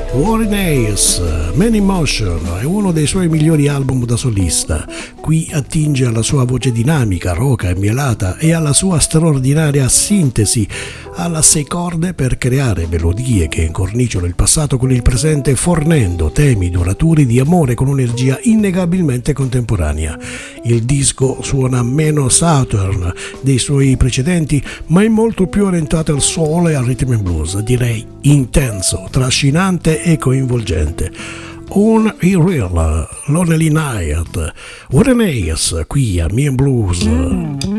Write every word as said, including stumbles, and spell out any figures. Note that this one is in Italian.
Warren Hayes, Man in Motion, è uno dei suoi migliori album da solista. Qui attinge alla sua voce dinamica, roca e mielata e alla sua straordinaria sintesi, alla sei corde per creare melodie che incorniciano il passato con il presente, fornendo temi duraturi di amore con un'energia innegabilmente contemporanea. Il disco suona meno Southern dei suoi precedenti, ma è molto più orientato al soul e al rhythm and blues, direi intenso, trascinante e coinvolgente. Un Real Lonely Night, Warren Hayes qui a Me and Blues.